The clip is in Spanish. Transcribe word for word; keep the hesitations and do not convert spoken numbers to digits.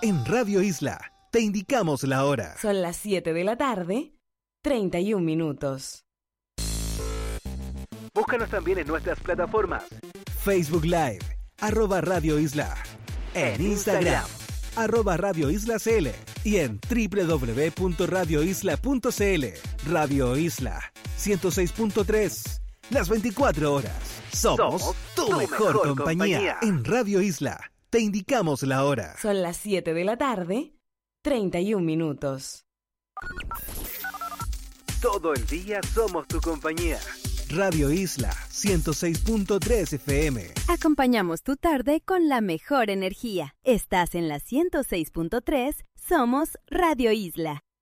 En Radio Isla, te indicamos la hora. Son las siete de la tarde, treinta y un minutos. Búscanos también en nuestras plataformas. Facebook Live, arroba Radio Isla. En Instagram, arroba Radio Isla C L. Y en doble u doble u doble u punto radio isla punto c l. Radio Isla, ciento seis punto tres. Las veinticuatro horas. Somos, Somos tu, tu mejor, mejor compañía. compañía. En Radio Isla, te indicamos la hora. Son las siete de la tarde, treinta y un minutos. Todo el día somos tu compañía. Radio Isla, ciento seis punto tres F M. Acompañamos tu tarde con la mejor energía. Estás en la ciento seis punto tres, somos Radio Isla.